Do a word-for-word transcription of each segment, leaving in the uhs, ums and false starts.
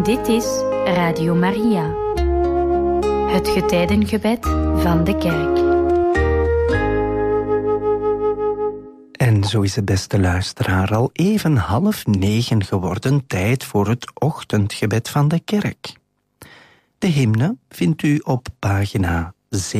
Dit is Radio Maria, het getijdengebed van de kerk. En zo is het, beste luisteraar, al even half negen geworden, tijd voor het ochtendgebed van de kerk. De hymne vindt u op pagina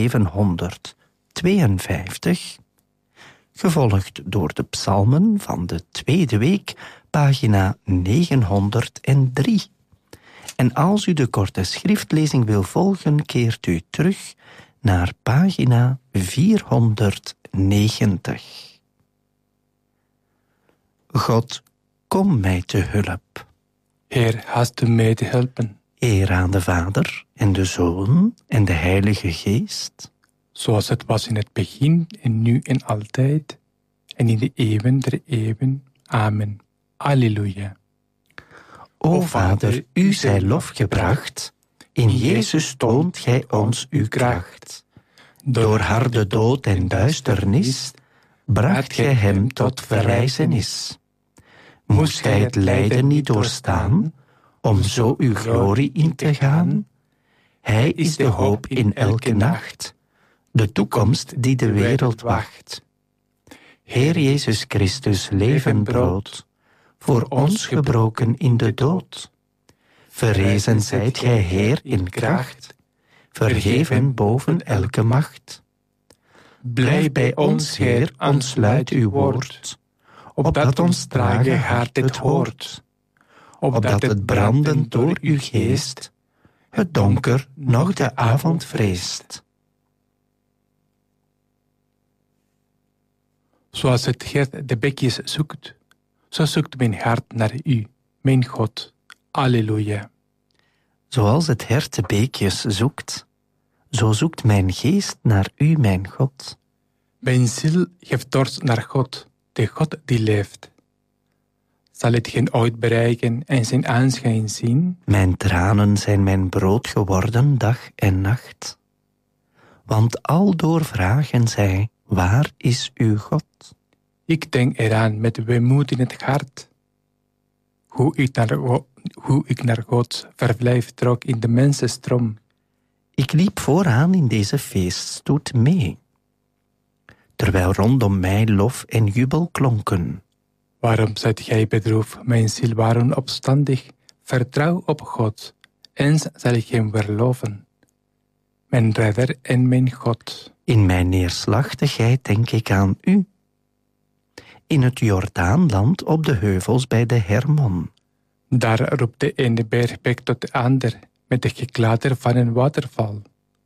zevenhonderdtweeënvijftig, gevolgd door de psalmen van de tweede week, pagina negenhonderddrie. En als u de korte schriftlezing wil volgen, keert u terug naar pagina vierhonderdnegentig. God, kom mij te hulp. Heer, haast mij te helpen. Eer aan de Vader en de Zoon en de Heilige Geest. Zoals het was in het begin en nu en altijd en in de eeuwen der eeuwen. Amen. Alleluia. O Vader, u zij lof gebracht, in Jezus toont gij ons uw kracht. Door harde dood en duisternis bracht gij hem tot verrijzenis. Moest gij het lijden niet doorstaan, om zo uw glorie in te gaan? Hij is de hoop in elke nacht, de toekomst die de wereld wacht. Heer Jezus Christus, levend brood, voor ons gebroken in de dood. Verrezen zijt gij Heer in kracht, verheven boven elke macht. Blijf bij ons, Heer, ontsluit uw woord, opdat ons trage hart het hoort, opdat het brandend door uw geest het donker nog de avond vreest. Zoals het hert de bekjes zoekt, zo zoekt mijn hart naar u, mijn God. Alleluia. Zoals het hert de beekjes zoekt, zo zoekt mijn geest naar u, mijn God. Mijn ziel heeft dorst naar God, de God die leeft. Zal het geen ooit bereiken en zijn aanschijn zien? Mijn tranen zijn mijn brood geworden dag en nacht. Want aldoor vragen zij, waar is uw God? Ik denk eraan met weemoed in het hart, hoe ik naar, hoe ik naar Gods verblijf trok in de mensenstroom. Ik liep vooraan in deze feeststoet mee, terwijl rondom mij lof en jubel klonken. Waarom zijt gij bedroefd, mijn ziel, waarom opstandig? Vertrouw op God, eens zal ik hem verloven, mijn redder en mijn God. In mijn neerslachtigheid denk ik aan u, in het Jordaanland op de heuvels bij de Hermon. Daar roept de ene bergbek tot de ander, met de geklater van een waterval.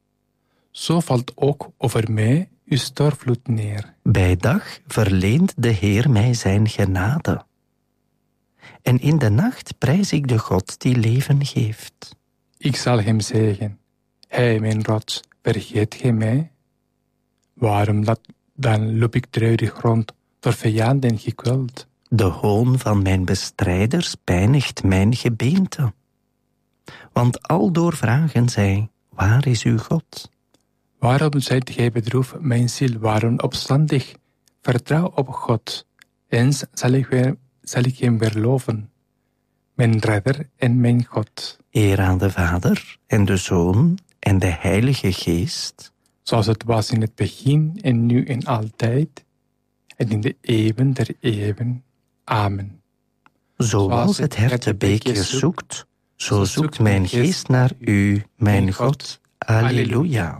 Zo valt ook over mij uw stortvloed neer. Bij dag verleent de Heer mij zijn genade. En in de nacht prijs ik de God die leven geeft. Ik zal hem zeggen, hij mijn rots, vergeet gij mij? Waarom dat, dan loop ik treurig rond, door vijanden gekweld? De hoon van mijn bestrijders pijnigt mijn gebeente. Want aldoor vragen zij, waar is uw God? Waarom zijt gij bedroefd, mijn ziel, waarom opstandig? Vertrouw op God, eens zal ik, weer, zal ik hem verloven, mijn redder en mijn God. Eer aan de Vader en de Zoon en de Heilige Geest, zoals het was in het begin en nu en altijd, en in de eeuwen der eeuwen. Amen. Zoals het hert de beekjes zoekt, zo zoekt mijn geest naar u, mijn God. Alleluia.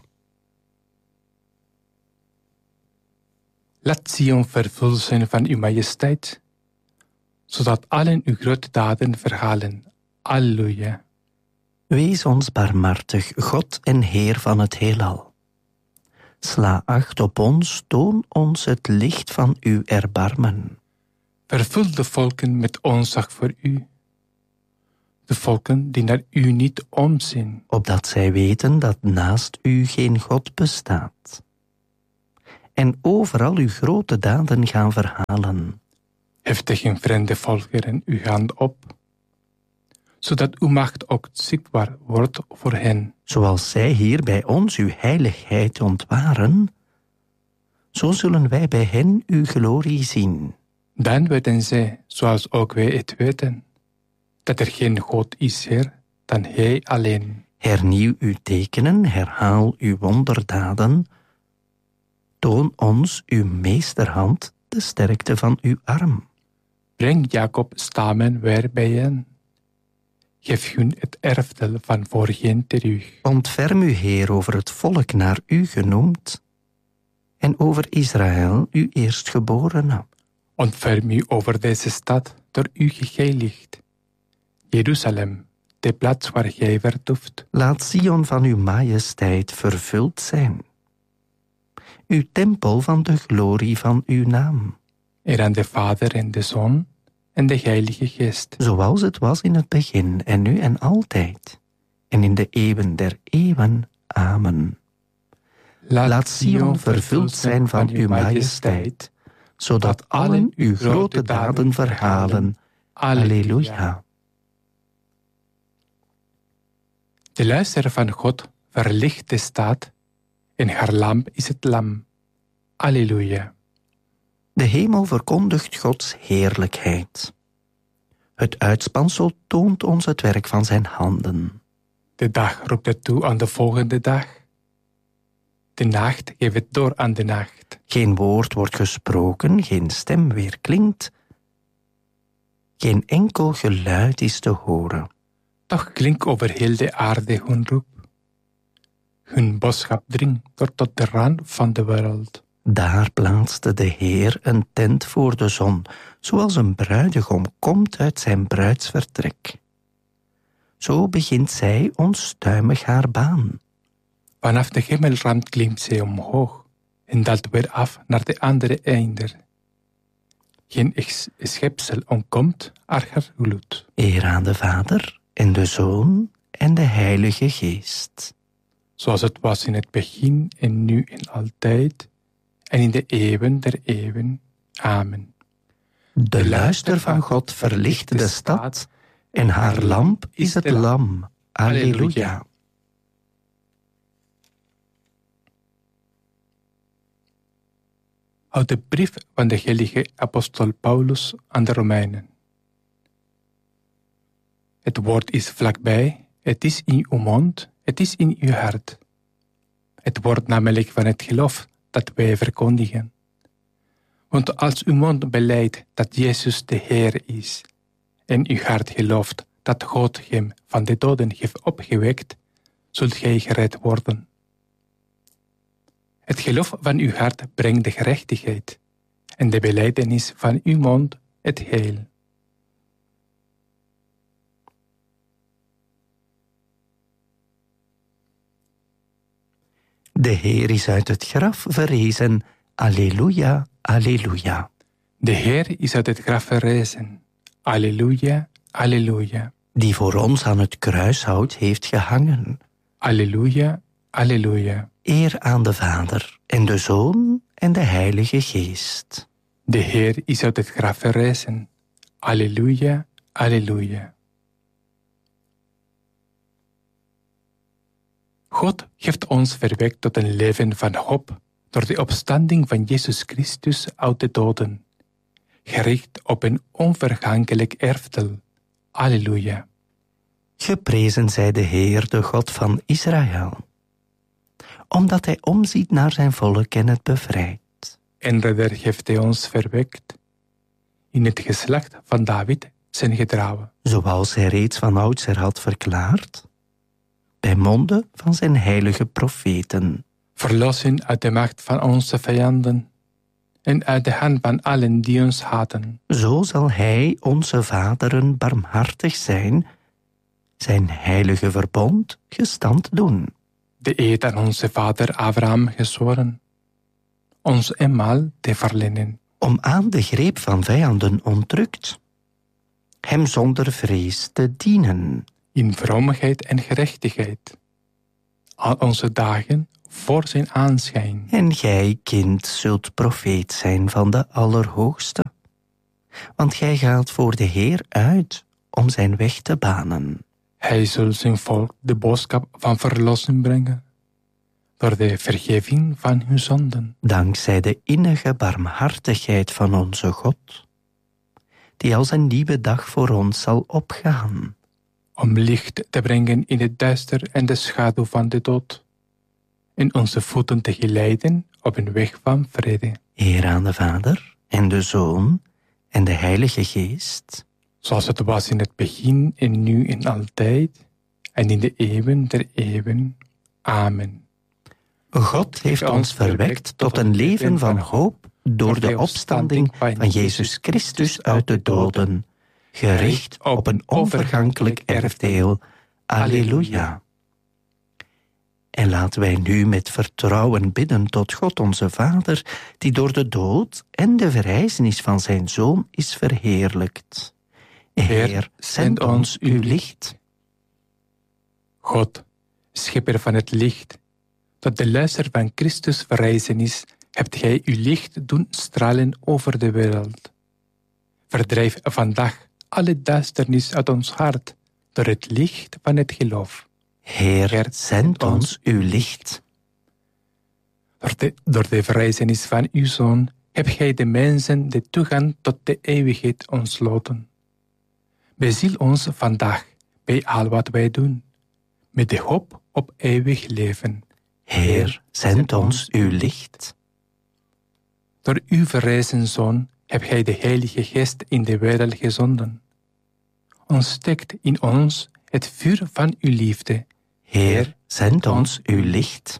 Laat Sion vervuld zijn van uw majesteit, zodat allen uw grote daden verhalen. Alleluia. Wees ons barmhartig, God en Heer van het heelal. Sla acht op ons, toon ons het licht van uw erbarmen. Vervul de volken met ontzag voor u, de volken die naar u niet omzien. Opdat zij weten dat naast u geen God bestaat. En overal uw grote daden gaan verhalen. Hef geen vreemde volkeren uw hand op, zodat uw macht ook zichtbaar wordt voor hen. Zoals zij hier bij ons uw heiligheid ontwaren, zo zullen wij bij hen uw glorie zien. Dan weten zij, zoals ook wij het weten, dat er geen God is, Heer, dan Hij alleen. Hernieuw uw tekenen, herhaal uw wonderdaden. Toon ons uw meesterhand, de sterkte van uw arm. Breng Jacob stammen weer bijeen. Geef hun het erfdeel van voorheen terug. Ontferm u, Heer, over het volk naar u genoemd, en over Israël, uw eerstgeborene. Ontferm u over deze stad, door u geheiligd. Jeruzalem, de plaats waar gij vertoeft. Laat Sion van uw majesteit vervuld zijn. Uw tempel van de glorie van uw naam. Eer aan de Vader en de Zoon en de Heilige Geest. Zoals het was in het begin en nu en altijd. En in de eeuwen der eeuwen. Amen. Laat, Laat Sion vervuld zijn van uw majesteit, zodat allen uw grote daden verhalen. Alleluia. De luister van God verlicht de stad, en haar lamp is het lam. Alleluia. De hemel verkondigt Gods heerlijkheid. Het uitspansel toont ons het werk van zijn handen. De dag roept het toe aan de volgende dag. De nacht geeft het door aan de nacht. Geen woord wordt gesproken, geen stem weerklinkt. Geen enkel geluid is te horen. Toch klinkt over heel de aarde hun roep. Hun boodschap dringt door tot de rand van de wereld. Daar plaatste de Heer een tent voor de zon, zoals een bruidegom komt uit zijn bruidsvertrek. Zo begint zij onstuimig haar baan. Vanaf de hemelrand klimt zij omhoog en daalt weer af naar de andere einder. Geen schepsel ontkomt aan haar gloed. Eer aan de Vader en de Zoon en de Heilige Geest. Zoals het was in het begin en nu en altijd en in de eeuwen der eeuwen. Amen. De luister van God verlicht de stad en haar lamp is het lam. Alleluia. Uit de brief van de heilige apostel Paulus aan de Romeinen. Het woord is vlakbij, het is in uw mond, het is in uw hart. Het woord namelijk van het geloof dat wij verkondigen. Want als uw mond belijdt dat Jezus de Heer is, en uw hart gelooft dat God hem van de doden heeft opgewekt, zult gij gered worden. Het geloof van uw hart brengt de gerechtigheid, en de belijdenis van uw mond het heil. De Heer is uit het graf verrezen. Alleluia, alleluia. De Heer is uit het graf verrezen. Alleluia, alleluia. Die voor ons aan het kruishout heeft gehangen. Alleluia, alleluia. Eer aan de Vader en de Zoon en de Heilige Geest. De Heer is uit het graf verrezen. Alleluia, alleluia. God heeft ons verwekt tot een leven van hoop door de opstanding van Jezus Christus uit de doden, gericht op een onvergankelijk erfdeel. Alleluia. Geprezen zij de Heer, de God van Israël, omdat hij omziet naar zijn volk en het bevrijdt. En redder heeft hij ons verwekt in het geslacht van David zijn getrouwen. Zoals hij reeds van oudsher had verklaard, bij monden van zijn heilige profeten. Verlossen uit de macht van onze vijanden en uit de hand van allen die ons haten. Zo zal hij onze vaderen barmhartig zijn, zijn heilige verbond gestand doen. De eed aan onze vader Abraham gezworen, ons eenmaal te verlenen. Om aan de greep van vijanden ontrukt, hem zonder vrees te dienen. In vroomheid en gerechtigheid, al onze dagen voor zijn aanschijn. En gij, kind, zult profeet zijn van de Allerhoogste, want gij gaat voor de Heer uit om zijn weg te banen. Hij zal zijn volk de boodschap van verlossing brengen, door de vergeving van hun zonden. Dankzij de innige barmhartigheid van onze God, die als een nieuwe dag voor ons zal opgaan. om licht te brengen in het duister en de schaduw van de dood, en onze voeten te geleiden op een weg van vrede. Eer aan de Vader en de Zoon en de Heilige Geest, zoals het was in het begin en nu en altijd, en in de eeuwen der eeuwen. Amen. God heeft ons verwekt tot een leven van hoop door de opstanding van Jezus Christus uit de doden, gericht op een onvergankelijk erfdeel. Alleluia. En laten wij nu met vertrouwen bidden tot God onze Vader, die door de dood en de verrijzenis van zijn Zoon is verheerlijkt. Heer, zend ons uw licht. God, schepper van het licht, tot de luister van Christus verrijzen is, hebt gij uw licht doen stralen over de wereld. Verdrijf vandaag alle duisternis uit ons hart door het licht van het geloof. Heer, zend ons uw licht. Door de, door de verrijzenis van uw Zoon hebt gij de mensen de toegang tot de eeuwigheid ontsloten. Beziel ons vandaag bij al wat wij doen, met de hoop op eeuwig leven. Heer, zend ons uw licht. Door uw verrijzen Zoon hebt gij de Heilige Geest in de wereld gezonden. Ontstekt in ons het vuur van uw liefde. Heer, zend ons uw licht.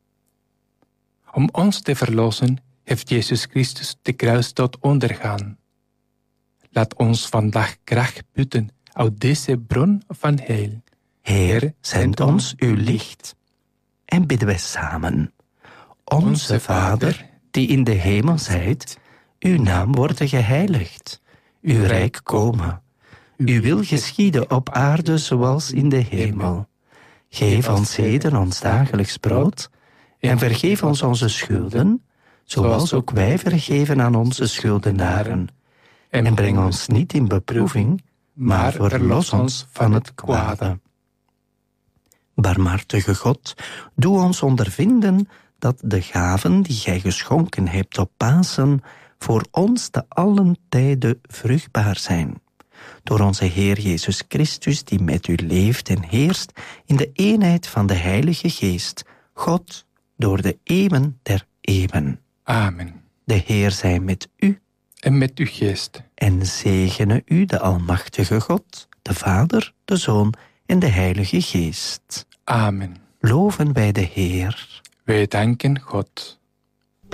Om ons te verlossen heeft Jezus Christus de kruisdood ondergaan. Laat ons vandaag kracht putten uit deze bron van heil. Heer, zend ons uw licht. En bidden wij samen. Onze Vader, die in de hemel zijt, uw naam worden geheiligd. Uw rijk komen. Uw wil geschieden op aarde zoals in de hemel. Geef ons heden ons dagelijks brood en vergeef ons onze schulden, zoals ook wij vergeven aan onze schuldenaren. En breng ons niet in beproeving, maar verlos ons van het kwade. Barmhartige God, doe ons ondervinden dat de gaven die gij geschonken hebt op Pasen voor ons te allen tijde vruchtbaar zijn. Door onze Heer Jezus Christus, die met u leeft en heerst in de eenheid van de Heilige Geest, God, door de eeuwen der eeuwen. Amen. De Heer zij met u. En met uw geest. En zegene u de Almachtige God, de Vader, de Zoon en de Heilige Geest. Amen. Loven wij de Heer. Wij danken God.